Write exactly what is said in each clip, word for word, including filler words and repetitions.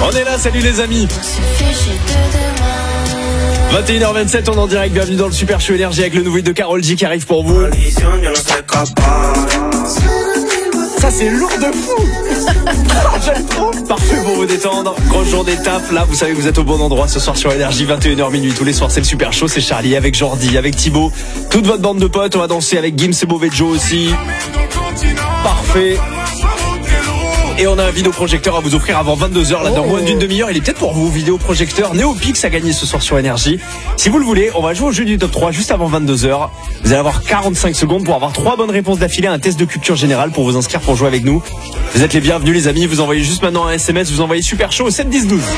On est là, salut les amis. vingt et une heures vingt-sept, on est en direct, bienvenue dans le Super Show Énergie avec le nouveau hit de Karol G qui arrive pour vous. Ça c'est lourd de fou. J'aime trop. Parfait pour vous détendre. Grosse journée de taf, là vous savez que vous êtes au bon endroit ce soir sur Énergie, vingt et une heures minuit. Tous les soirs c'est le Super Show, c'est Charlie avec Jordi, avec Thibaut, toute votre bande de potes. On va danser avec Gims et Mauvais Joe aussi. Parfait. Et on a un vidéoprojecteur à vous offrir avant vingt-deux heures, là dans oh. moins d'une demi-heure. Il est peut-être pour vous, vidéoprojecteur Neopix à gagner ce soir sur Énergie. Si vous le voulez, on va jouer au jeu du top trois juste avant vingt-deux heures. Vous allez avoir quarante-cinq secondes pour avoir trois bonnes réponses d'affilée à un test de culture générale pour vous inscrire pour jouer avec nous. Vous êtes les bienvenus les amis, vous envoyez juste maintenant un S M S, vous envoyez Super Show au sept dix douze.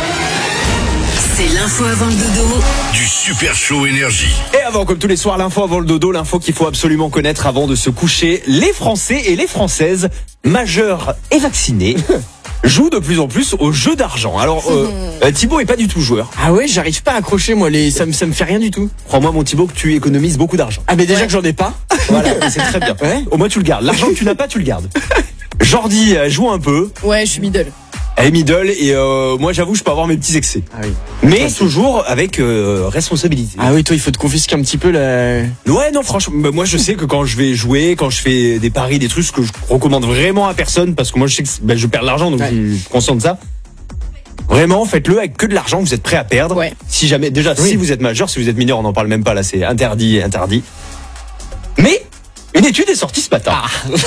C'est l'info avant le dodo du Super Show Énergie. Et avant, comme tous les soirs, l'info avant le dodo, l'info qu'il faut absolument connaître avant de se coucher. Les Français et les Françaises, majeurs et vaccinés, jouent de plus en plus au jeu d'argent. Alors, euh, Thibaut est pas du tout joueur. Ah ouais, j'arrive pas à accrocher, moi, les... ça, me, ça me fait rien du tout. Crois-moi, mon Thibaut, que tu économises beaucoup d'argent. Ah, mais déjà ouais. que j'en ai pas. Voilà, c'est très bien. Ouais. Au moins, tu le gardes. L'argent que tu n'as pas, tu le gardes. Jordi joue un peu. Ouais, je suis middle. Elle est middle et euh, moi j'avoue je peux avoir mes petits excès. Ah oui. Mais toi, toujours avec euh, responsabilité. Ah oui, toi il faut te confisquer un petit peu la... Ouais non franchement, bah, moi je sais que quand je vais jouer, quand je fais des paris, des trucs que je recommande vraiment à personne parce que moi je sais que bah, je perds de l'argent donc ouais. je suis conscient de ça. Vraiment faites-le avec que de l'argent que vous êtes prêt à perdre. Ouais. Si jamais, déjà oui. si vous êtes majeur, si vous êtes mineur on n'en parle même pas là, c'est interdit, interdit. Mais une étude est sortie ce matin,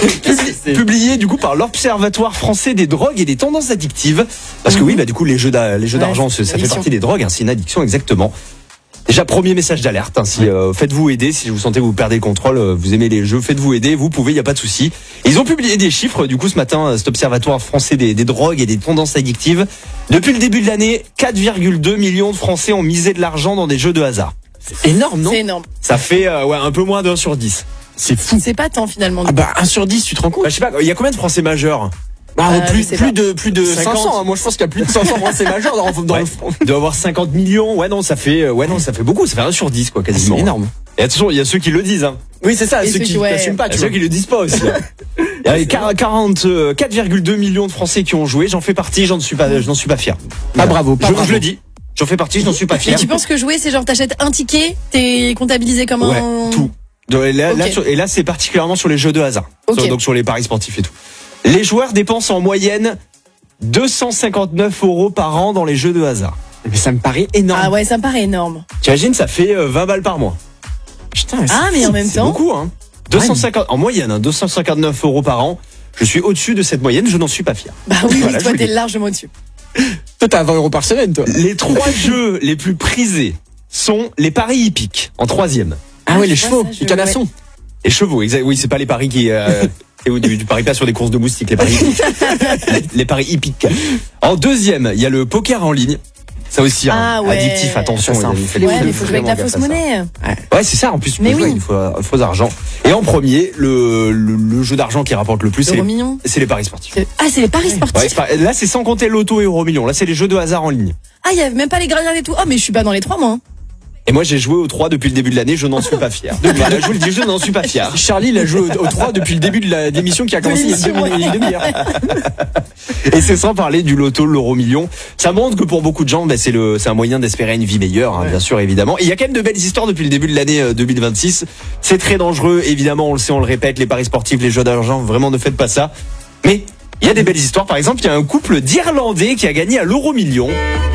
ah. publiée du coup par l'Observatoire français des drogues et des tendances addictives. Parce que oui, bah du coup les jeux d'a- les jeux ouais, d'argent, ça fait partie des drogues, hein, c'est une addiction exactement. Déjà premier message d'alerte, hein, si euh, faites-vous aider, si vous sentez que vous perdez le contrôle, euh, vous aimez les jeux, faites-vous aider, vous pouvez, il y a pas de souci. Ils ont publié des chiffres du coup ce matin, cet Observatoire français des, des drogues et des tendances addictives. Depuis le début de l'année, quatre virgule deux millions de Français ont misé de l'argent dans des jeux de hasard. C'est énorme, non ? C'est énorme. Ça fait euh, ouais un peu moins d'un sur dix. C'est fou. C'est pas tant finalement. Ah bah un sur dix, tu te rends compte ? Bah, je sais pas, il y a combien de Français majeurs ? Bah, euh, plus, plus de plus de cinquante. cinq cents. Hein. Moi, je pense qu'il y a plus de cinq cents Français majeurs dans, dans ouais. le front. Il doit y avoir cinquante millions. Ouais, non, ça fait, ouais, non, ça fait beaucoup. Ça fait un sur dix, quoi, quasiment. C'est énorme. Et attention, il y a ceux qui le disent, hein. Oui, c'est ça. Et ceux, ceux qui ouais. n'assument pas. Il y a ceux qui le disent pas aussi. Hein. Il y a quarante, quatre virgule deux millions de Français qui ont joué. J'en fais partie. J'en suis pas, je n'en suis pas fier. Pas bravo. Pas je, bravo. je le dis. J'en fais partie. Je n'en suis pas fier. Et tu penses que jouer, c'est genre t'achètes un ticket, t'es comptabilisé comme ouais, un. tout. Et là, okay. là, sur, et là, c'est particulièrement sur les jeux de hasard. Okay. Sur, donc sur les paris sportifs et tout. Les joueurs dépensent en moyenne deux cent cinquante-neuf euros par an dans les jeux de hasard. Mais ça me paraît énorme. Ah ouais, ça me paraît énorme. T'imagines, ça fait vingt balles par mois. Putain, ah, mais en même c'est temps. beaucoup, hein. deux cent cinquante, en moyenne, hein, deux cent cinquante-neuf euros par an. Je suis au-dessus de cette moyenne, je n'en suis pas fier. Bah oui, voilà, oui toi, t'es largement au-dessus. Toi, t'as vingt euros par semaine, toi. Les trois jeux les plus prisés sont les paris hippiques, en troisième. Ah, ah ouais, les chevaux, ça, les canassons. Ouais. Les chevaux, exact. Oui, c'est pas les paris qui. Euh, du, du paris pas sur des courses de moustiques, les paris hippiques. les, les paris hippiques. En deuxième, il y a le poker en ligne. Ça aussi, ah, hein, ouais. addictif, attention. Ça, il faut, ouais, il faut jouer avec la fausse monnaie. Ouais, ouais c'est ça, en plus, tu peux mais jouer oui. avec faux, faux argent. Et en premier, le, le, le jeu d'argent qui rapporte le plus, c'est les, c'est les paris sportifs. Ah, c'est les paris sportifs. Ouais, là, c'est sans compter l'auto et euro million. Là, c'est les jeux de hasard en ligne. Ah, il y a même pas les gradins et tout. Oh, mais je suis pas dans les trois, moi. Et moi, j'ai joué au trois depuis le début de l'année, je n'en suis pas fier. Voilà, je vous le dis, je n'en suis pas fier. Charlie, il a joué au trois depuis le début de la démission qui a commencé il y a une demi-heure. Et c'est sans parler du loto, l'euro million. Ça montre que pour beaucoup de gens, bah, c'est le, c'est un moyen d'espérer une vie meilleure, hein, ouais. bien sûr, évidemment. Et il y a quand même de belles histoires depuis le début de l'année deux mille vingt-six. C'est très dangereux, évidemment, on le sait, on le répète, les paris sportifs, les jeux d'argent, vraiment ne faites pas ça. Mais il y a des belles histoires. Par exemple, il y a un couple d'Irlandais qui a gagné à l'euro million.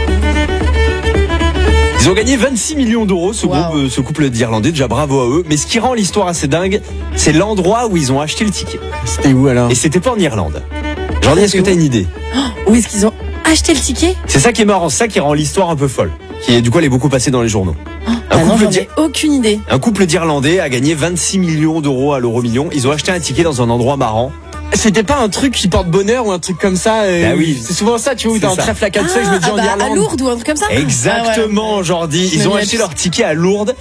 Ils ont gagné vingt-six millions d'euros, ce, wow. groupe, ce couple d'Irlandais, déjà bravo à eux. Mais ce qui rend l'histoire assez dingue, c'est l'endroit où ils ont acheté le ticket. C'était où alors ? Et c'était pas en Irlande. Jordi, est-ce que t'as une idée ? Où est-ce qu'ils ont acheté le ticket ? C'est ça qui est marrant, c'est ça qui rend l'histoire un peu folle. Qui est, du coup, elle est beaucoup passée dans les journaux. Oh, un, couple non, j'en ai aucune idée. Un couple d'Irlandais a gagné vingt-six millions d'euros à l'euro million. Ils ont acheté un ticket dans un endroit marrant. C'était pas un truc qui porte bonheur ou un truc comme ça euh, bah oui. C'est souvent ça, tu vois, où t'as un trèfle à quatre feuilles, je me dis ah en bah, Irlande. À Lourdes ou un truc comme ça. Exactement, ah ouais, okay. Jordi. Ils ont acheté leur ticket à Lourdes.